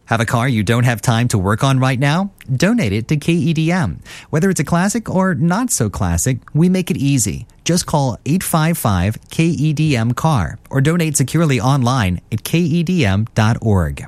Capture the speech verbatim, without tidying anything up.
Have a car you don't have time to work on right now? Donate it to K E D M. Whether it's a classic or not so classic, we make it easy. Just call eight five five K E D M C A R or donate securely online at K E D M dot org.